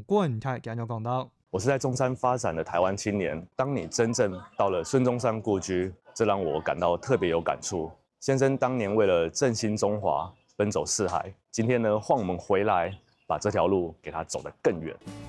冠泰今日講到。 我是在中山发展的台湾青年，当你真正到了孙中山故居，这让我感到特别有感触。先生当年为了振兴中华，奔走四海，今天呢，换我们回来，把这条路给他走得更远。